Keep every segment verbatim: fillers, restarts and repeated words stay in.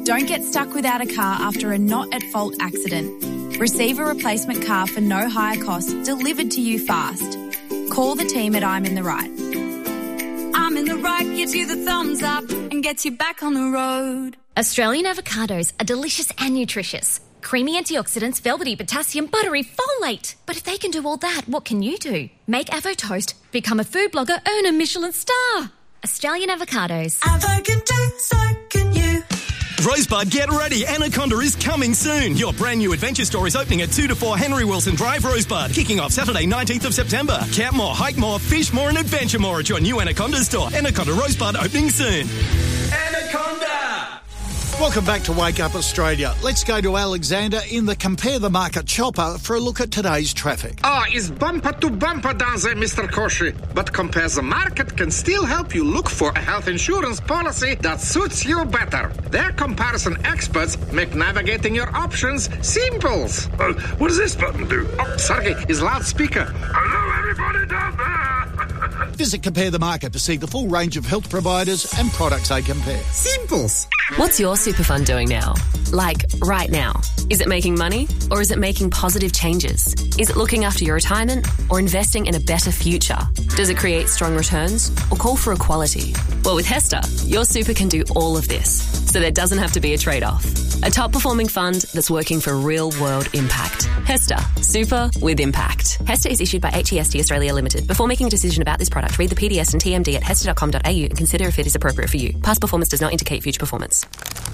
Don't get stuck without a car after a not-at-fault accident. Receive a replacement car for no higher cost delivered to you fast. Call the team at I'm in the Right. I'm in the Right gives you the thumbs up and gets you back on the road. Australian avocados are delicious and nutritious. Creamy antioxidants, velvety potassium, buttery folate. But if they can do all that, what can you do? Make Avo Toast, become a food blogger, earn a Michelin star. Australian avocados. Avo can do, so can you. Rosebud, get ready. Anaconda is coming soon. Your brand new adventure store is opening at two to four Henry Wilson Drive, Rosebud. Kicking off Saturday, nineteenth of September. Camp more, hike more, fish more and adventure more at your new Anaconda store. Anaconda Rosebud opening soon. Anaconda! Welcome back to Wake Up Australia. Let's go to Alexander in the Compare the Market chopper for a look at today's traffic. Ah, it's bumper to bumper down there, Mister Koshi. But Compare the Market can still help you look for a health insurance policy that suits you better. Their comparison experts make navigating your options simple. Uh, what does this button do? Oh, Sergey, his loudspeaker. Hello, everybody down there. Visit Compare the Market to see the full range of health providers and products they compare. Simples. What's your super fund doing now? Like, right now. Is it making money or is it making positive changes? Is it looking after your retirement or investing in a better future? Does it create strong returns or call for equality? Well, with HESTA, your super can do all of this, so there doesn't have to be a trade-off. A top-performing fund that's working for real-world impact. HESTA, super with impact. HESTA is issued by H E S T Australia Limited. Before making a decision about this product, read the P D S and T M D at hesta dot com dot a u and consider if it is appropriate for you. Past performance does not indicate future performance.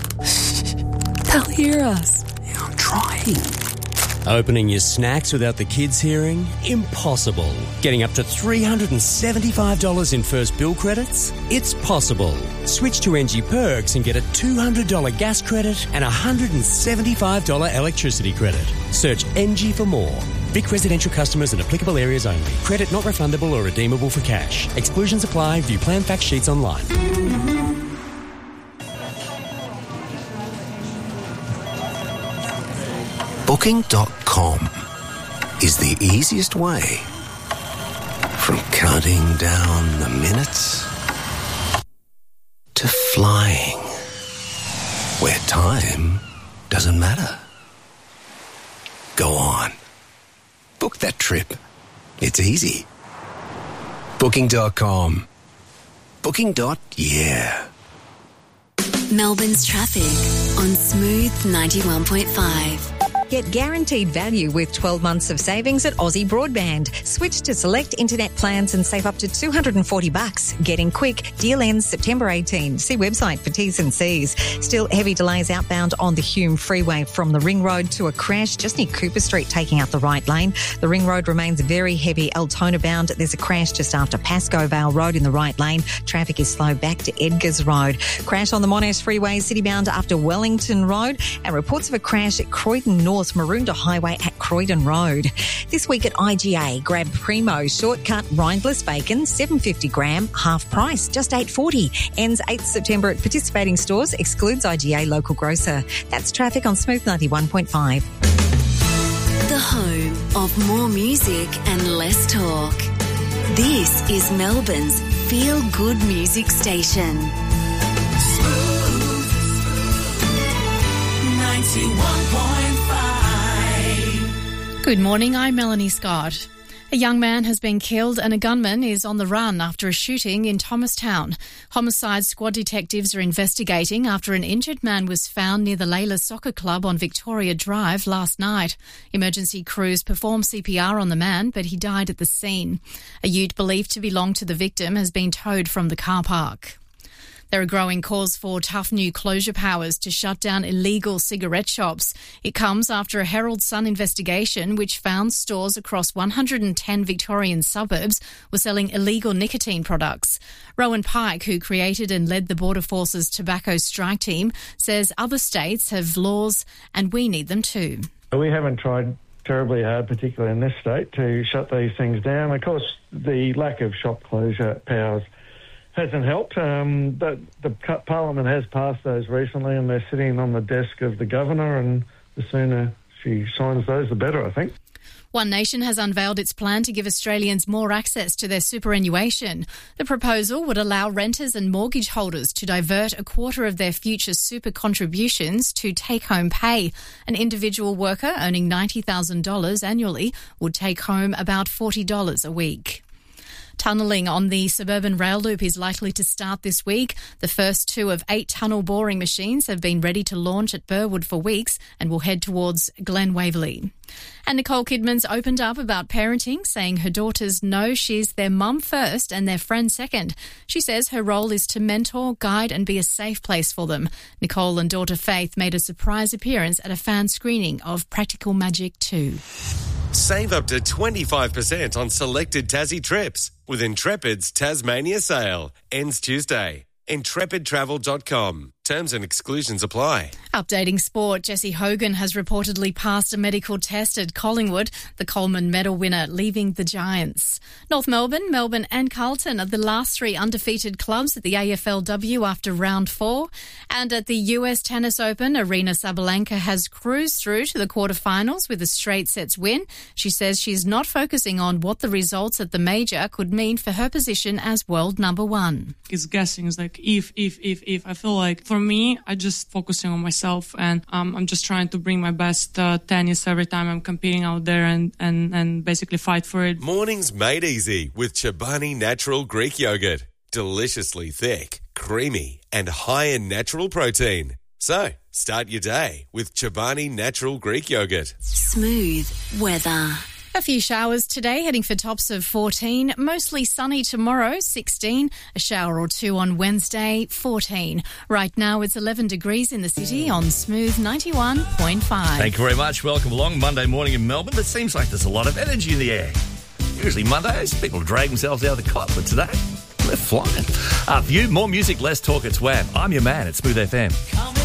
They'll hear us. Yeah, I'm trying. Opening your snacks without the kids hearing? Impossible. Getting up to three hundred seventy-five dollars in first bill credits? It's possible. Switch to N G Perks and get a two hundred dollars gas credit and a one hundred seventy-five dollars electricity credit. Search N G for more. Vic residential customers in applicable areas only. Credit not refundable or redeemable for cash. Exclusions apply. View plan fact sheets online. Booking dot com is the easiest way from counting down the minutes to flying, where time doesn't matter. Go on. Book that trip. It's easy. Booking dot com. Booking. Yeah. Melbourne's traffic on Smooth ninety-one point five. Get guaranteed value with twelve months of savings at Aussie Broadband. Switch to select internet plans and save up to two hundred forty bucks. Getting quick. Deal ends September eighteenth. See website for T's and C's. Still heavy delays outbound on the Hume Freeway from the Ring Road to a crash just near Cooper Street, taking out the right lane. The Ring Road remains very heavy Altona bound. There's a crash just after Pascoe Vale Road in the right lane. Traffic is slow back to Edgars Road. Crash on the Monash Freeway city bound after Wellington Road, and reports of a crash at Croydon North Maroondah Highway at Croydon Road. This week at I G A, grab Primo shortcut rindless bacon, seven fifty gram, half price, just eight forty. Ends eighth September at participating stores, excludes I G A local grocer. That's traffic on Smooth ninety-one point five. The home of more music and less talk. This is Melbourne's feel-good music station. Smooth ninety-one point five. Good morning, I'm Melanie Scott. A young man has been killed and a gunman is on the run after a shooting in Thomastown. Homicide squad detectives are investigating after an injured man was found near the Layla Soccer Club on Victoria Drive last night. Emergency crews performed C P R on the man, but he died at the scene. A ute believed to belong to the victim has been towed from the car park. There are growing calls for tough new closure powers to shut down illegal cigarette shops. It comes after a Herald Sun investigation which found stores across one hundred ten Victorian suburbs were selling illegal nicotine products. Rowan Pike, who created and led the Border Force's tobacco strike team, says other states have laws and we need them too. We haven't tried terribly hard, particularly in this state, to shut these things down. Of course, the lack of shop closure powers hasn't helped, um, but the Parliament has passed those recently and they're sitting on the desk of the Governor, and the sooner she signs those, the better, I think. One Nation has unveiled its plan to give Australians more access to their superannuation. The proposal would allow renters and mortgage holders to divert a quarter of their future super contributions to take-home pay. An individual worker earning ninety thousand dollars annually would take home about forty dollars a week. Tunnelling on the suburban rail loop is likely to start this week. The first two of eight tunnel boring machines have been ready to launch at Burwood for weeks and will head towards Glen Waverley. And Nicole Kidman's opened up about parenting, saying her daughters know she's their mum first and their friend second. She says her role is to mentor, guide and be a safe place for them. Nicole and daughter Faith made a surprise appearance at a fan screening of Practical Magic two. Save up to twenty-five percent on selected Tassie trips with Intrepid's Tasmania sale. Ends Tuesday. intrepid travel dot com. Terms and exclusions apply. Updating sport, Jesse Hogan has reportedly passed a medical test at Collingwood, the Coleman Medal winner leaving the Giants. North Melbourne, Melbourne and Carlton are the last three undefeated clubs at the A F L W after round four. And at the U S Tennis Open, Aryna Sabalenka has cruised through to the quarterfinals with a straight sets win. She says she's not focusing on what the results at the major could mean for her position as world number one. It's guessing. It's like if, if, if, if. I feel like for me, I just focusing on myself and um, I'm just trying to bring my best uh, tennis every time I'm competing out there and, and, and basically fight for it. Mornings made easy with Chobani Natural Greek Yogurt. Deliciously thick, creamy and high in natural protein. So, start your day with Chobani Natural Greek Yogurt. Smooth weather. A few showers today, heading for tops of fourteen. Mostly sunny tomorrow, sixteen. A shower or two on Wednesday, fourteen. Right now it's eleven degrees in the city on Smooth ninety-one point five. Thank you very much. Welcome along. Monday morning in Melbourne. It seems like there's a lot of energy in the air. Usually Mondays, people drag themselves out of the cot, but today, they're flying. Uh, for you, more music, less talk. It's Wham. I'm your man at Smooth F M.